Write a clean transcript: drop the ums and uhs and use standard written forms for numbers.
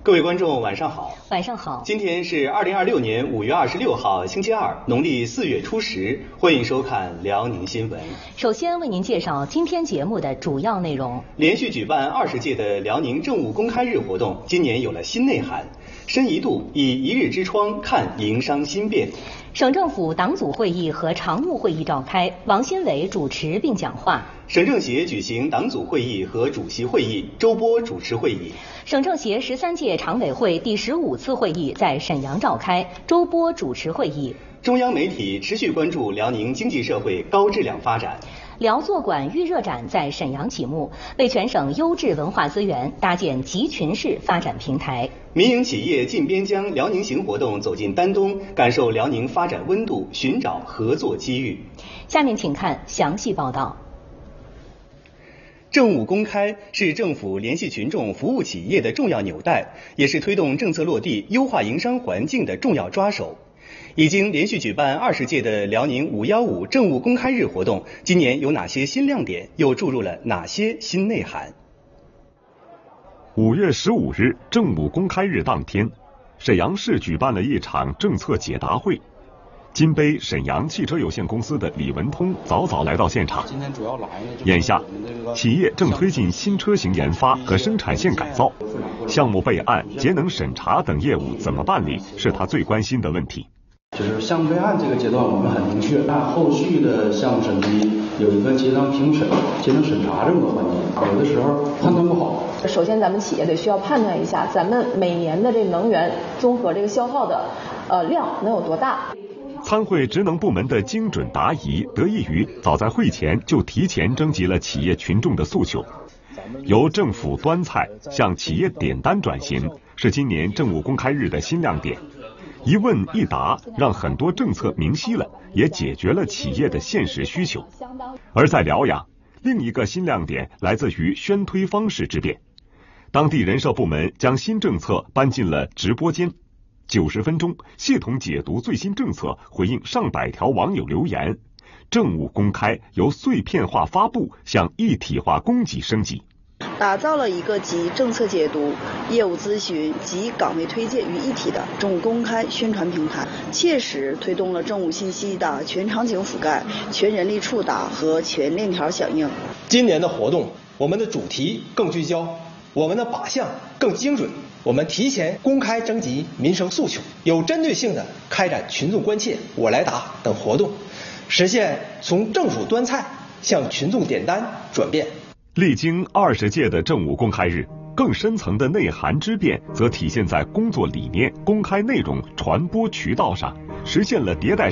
各位观众，晚上好。 晚上好。 今天是2026年5月26号，星期二，农历4月初10。欢迎收看辽宁新闻。 首先为您介绍今天节目的主要内容。 连续举办20届的辽宁政务公开日活动，今年有了新内涵。深一度以一日之窗看营商新变。 省政府党组会议和常务会议召开，王新伟主持并讲话。 省政协举行党组会议和主席会议，周波主持会议。 省政协13届常委会第15次会议在沈阳召开，周波主持会议。 中央媒体持续关注辽宁经济社会高质量发展。 辽作馆预热展在沈阳启幕，为全省优质文化资源搭建集群式发展平台。 民营企业进边疆辽宁行活动走进丹东，感受辽宁发展温度，寻找合作机遇。 下面请看详细报道。 政务公开是政府联系群众、服务企业的重要纽带，也是推动政策落地、优化营商环境的重要抓手。已经连续举办20届的辽宁515政务公开日活动，今年有哪些新亮点，又注入了哪些新内涵 ？5月15日政务公开日当天，沈阳市举办了一场政策解答会。金杯沈阳汽车有限公司的李文通早早来到现场。眼下，企业正推进新车型研发和生产线改造，项目备案、节能审查等业务怎么办理，是他最关心的问题。 就是项目备案这个阶段我们很明确，那后续的项目审批有一个节能评审、节能审查这么个环节，有的时候判断不好。 首先咱们企业得需要判断一下，咱们每年的这个能源综合这个消耗的量能有多大。 参会职能部门的精准答疑，得益于早在会前就提前征集了企业群众的诉求。由政府端菜向企业点单转型，是今年政务公开日的新亮点。一问一答，让很多政策明晰了，也解决了企业的现实需求。而在辽阳，另一个新亮点来自于宣推方式之变。当地人社部门将新政策搬进了直播间，90分钟系统解读最新政策，回应上百条网友留言。政务公开由碎片化发布向一体化供给升级， 打造了一个集政策解读、业务咨询及岗位推荐于一体的政务公开宣传平台，切实推动了政务信息的全场景覆盖、全人力触达和全链条响应。 今年的活动，我们的主题更聚焦，我们的靶向更精准，我们提前公开征集民生诉求，有针对性的开展群众关切、我来答等活动，实现从政府端菜向群众点单转变。 历经20届的政务公开日，更深层的内涵之变则体现在工作理念、公开内容、传播渠道上，实现了迭代